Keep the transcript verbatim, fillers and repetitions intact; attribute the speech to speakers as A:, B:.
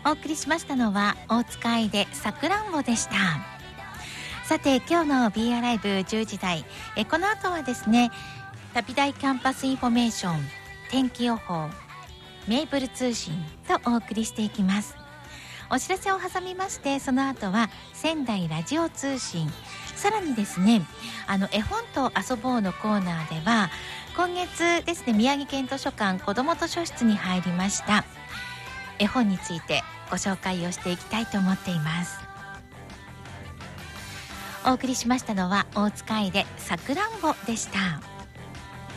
A: お送りしましたのは大塚愛でさくらんぼでした。さて今日の ビーアール ライブじゅうじ台、えこの後はですね、旅大キャンパスインフォメーション、天気予報、メープル通信とお送りしていきます。お知らせを挟みまして、その後は仙台ラジオ通信、さらにですね、あの絵本と遊ぼうのコーナーでは今月ですね、宮城県図書館子ども図書室に入りました絵本についてご紹介をしていきたいと思っています。お送りしましたのは大塚愛でさくらんぼでした。